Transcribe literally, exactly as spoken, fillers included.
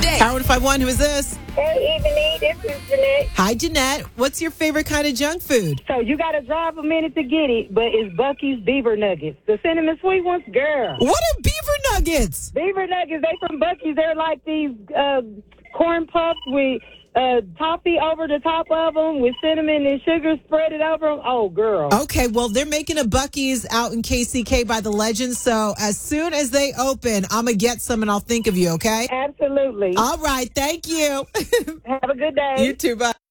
day. Power one five one, who is this? Hey, Ebony, this is Jeanette. Hi, Jeanette. What's your favorite kind of junk food? So you got to drive a minute to get it, but it's Bucky's Beaver Nuggets. The cinnamon sweet ones, girl. What are beaver nuggets? Beaver Nuggets, they from Bucky's. They're like these uh, corn puffs with uh, toffee over the top of them with cinnamon and sugar spread it over them. Oh, girl. Okay, well, they're making a Bucky's out in K C K by the Legend, so as soon as they open, I'm going to get some and I'll think of you, okay? Absolutely. All right, thank you. Have a good day. You too, bye.